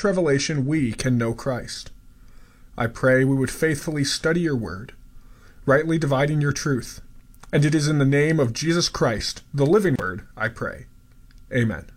such revelation we can know Christ. I pray we would faithfully study your word, rightly dividing your truth. And it is in the name of Jesus Christ, the living word, I pray. Amen.